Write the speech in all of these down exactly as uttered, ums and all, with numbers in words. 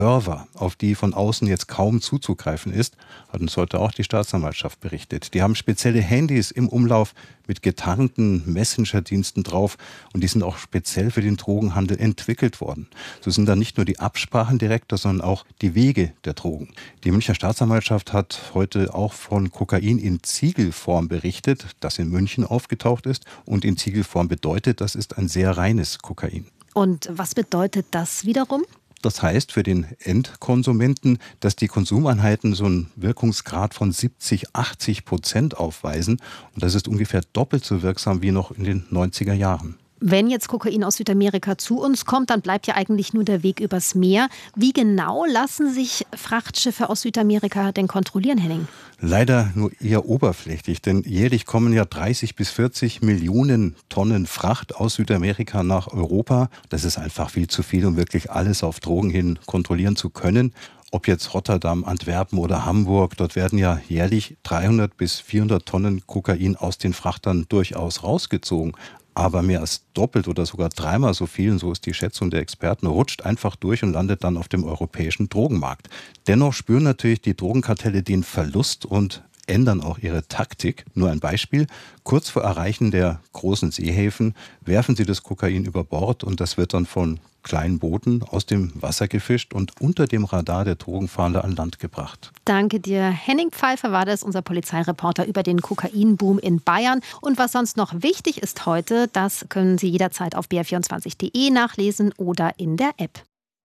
Server, auf die von außen jetzt kaum zuzugreifen ist, hat uns heute auch die Staatsanwaltschaft berichtet. Die haben spezielle Handys im Umlauf mit getarnten Messenger-Diensten drauf und die sind auch speziell für den Drogenhandel entwickelt worden. So sind dann nicht nur die Absprachen direkter, sondern auch die Wege der Drogen. Die Münchner Staatsanwaltschaft hat heute auch von Kokain in Ziegelform berichtet, das in München aufgetaucht ist. Und in Ziegelform bedeutet, das ist ein sehr reines Kokain. Und was bedeutet das wiederum? Das heißt für den Endkonsumenten, dass die Konsumeinheiten so einen Wirkungsgrad von siebzig, achtzig Prozent aufweisen. Und das ist ungefähr doppelt so wirksam wie noch in den neunziger Jahren. Wenn jetzt Kokain aus Südamerika zu uns kommt, dann bleibt ja eigentlich nur der Weg übers Meer. Wie genau lassen sich Frachtschiffe aus Südamerika denn kontrollieren, Henning? Leider nur eher oberflächlich, denn jährlich kommen ja dreißig bis vierzig Millionen Tonnen Fracht aus Südamerika nach Europa. Das ist einfach viel zu viel, um wirklich alles auf Drogen hin kontrollieren zu können. Ob jetzt Rotterdam, Antwerpen oder Hamburg, dort werden ja jährlich dreihundert bis vierhundert Tonnen Kokain aus den Frachtern durchaus rausgezogen. Aber mehr als doppelt oder sogar dreimal so viel, und so ist die Schätzung der Experten, rutscht einfach durch und landet dann auf dem europäischen Drogenmarkt. Dennoch spüren natürlich die Drogenkartelle den Verlust und ändern auch ihre Taktik. Nur ein Beispiel: Kurz vor Erreichen der großen Seehäfen werfen sie das Kokain über Bord und das wird dann von kleinen Booten aus dem Wasser gefischt und unter dem Radar der Drogenfahnder an Land gebracht. Danke dir. Henning Pfeiffer war das, unser Polizeireporter über den Kokainboom in Bayern. Und was sonst noch wichtig ist heute, das können Sie jederzeit auf b r vierundzwanzig punkt de nachlesen oder in der App.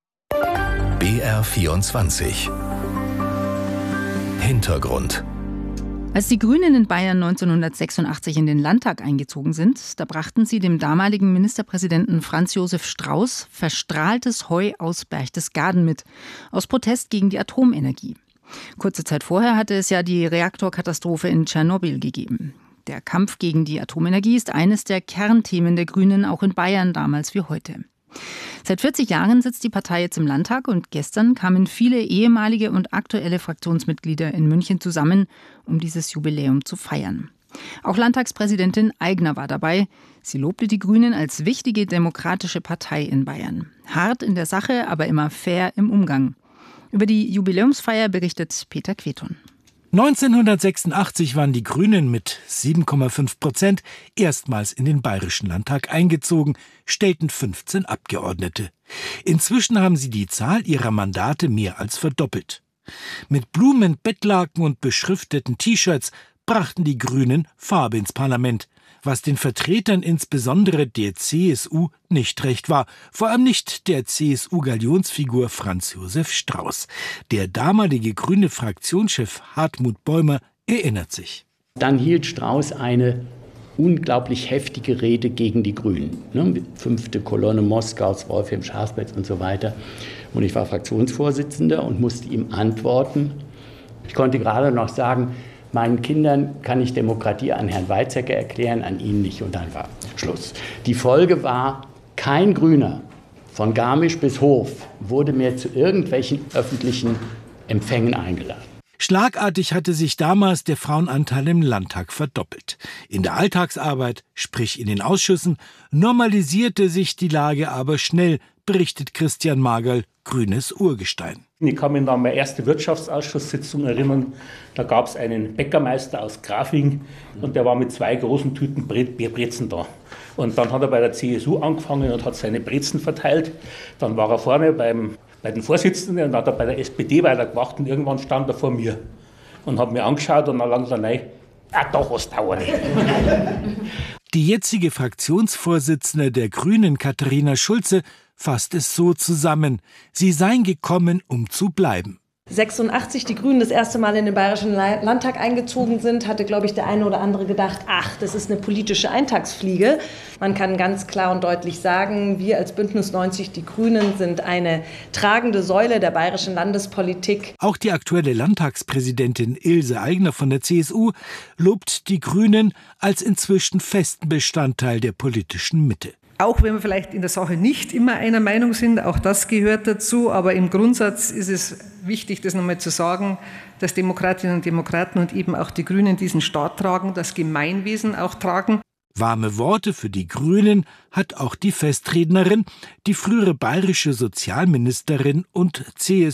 B R vierundzwanzig Hintergrund. Als die Grünen in Bayern neunzehnhundertsechsundachtzig in den Landtag eingezogen sind, da brachten sie dem damaligen Ministerpräsidenten Franz Josef Strauß verstrahltes Heu aus Berchtesgaden mit, aus Protest gegen die Atomenergie. Kurze Zeit vorher hatte es ja die Reaktorkatastrophe in Tschernobyl gegeben. Der Kampf gegen die Atomenergie ist eines der Kernthemen der Grünen, auch in Bayern damals wie heute. Seit vierzig Jahren sitzt die Partei jetzt im Landtag und gestern kamen viele ehemalige und aktuelle Fraktionsmitglieder in München zusammen, um dieses Jubiläum zu feiern. Auch Landtagspräsidentin Aigner war dabei. Sie lobte die Grünen als wichtige demokratische Partei in Bayern. Hart in der Sache, aber immer fair im Umgang. Über die Jubiläumsfeier berichtet Peter Queton. neunzehnhundertsechsundachtzig waren die Grünen mit sieben Komma fünf Prozent erstmals in den Bayerischen Landtag eingezogen, stellten fünfzehn Abgeordnete. Inzwischen haben sie die Zahl ihrer Mandate mehr als verdoppelt. Mit Blumen, Bettlaken und beschrifteten T-Shirts brachten die Grünen Farbe ins Parlament, was den Vertretern insbesondere der C S U nicht recht war, vor allem nicht der C S U-Galionsfigur Franz Josef Strauß. Der damalige grüne Fraktionschef Hartmut Bäumer erinnert sich. Dann hielt Strauß eine unglaublich heftige Rede gegen die Grünen. Ne? Fünfte Kolonne Moskaus, Wolfram Schafpelz und so weiter. Und ich war Fraktionsvorsitzender und musste ihm antworten. Ich konnte gerade noch sagen, meinen Kindern kann ich Demokratie an Herrn Weizsäcker erklären, an Ihnen nicht. Und dann war Schluss. Die Folge war, kein Grüner von Garmisch bis Hof wurde mehr zu irgendwelchen öffentlichen Empfängen eingeladen. Schlagartig hatte sich damals der Frauenanteil im Landtag verdoppelt. In der Alltagsarbeit, sprich in den Ausschüssen, normalisierte sich die Lage aber schnell, berichtet Christian Magerl, grünes Urgestein. Ich kann mich an meine erste Wirtschaftsausschusssitzung erinnern. Da gab es einen Bäckermeister aus Grafing und der war mit zwei großen Tüten Bre- Brezen da. Und dann hat er bei der C S U angefangen und hat seine Brezen verteilt. Dann war er vorne beim, bei den Vorsitzenden und dann hat er bei der S P D weitergemacht und irgendwann stand er vor mir und hat mir angeschaut und dann langsam rein, ah, doch, was dauert nicht. Die jetzige Fraktionsvorsitzende der Grünen, Katharina Schulze, fasst es so zusammen: Sie seien gekommen, um zu bleiben. sechsundachtzig die Grünen das erste Mal in den Bayerischen Landtag eingezogen sind, hatte, glaube ich, der eine oder andere gedacht, ach, das ist eine politische Eintagsfliege. Man kann ganz klar und deutlich sagen, wir als Bündnis neunzig Die Grünen sind eine tragende Säule der bayerischen Landespolitik. Auch die aktuelle Landtagspräsidentin Ilse Aigner von der C S U lobt die Grünen als inzwischen festen Bestandteil der politischen Mitte. Auch wenn wir vielleicht in der Sache nicht immer einer Meinung sind, auch das gehört dazu. Aber im Grundsatz ist es wichtig, das nochmal zu sagen, dass Demokratinnen und Demokraten und eben auch die Grünen diesen Staat tragen, das Gemeinwesen auch tragen. Warme Worte für die Grünen hat auch die Festrednerin, die frühere bayerische Sozialministerin und C S